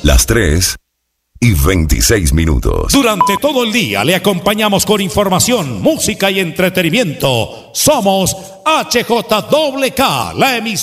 Las 3:26. Durante todo el día le acompañamos con información, música y entretenimiento. Somos HJWK, la emisora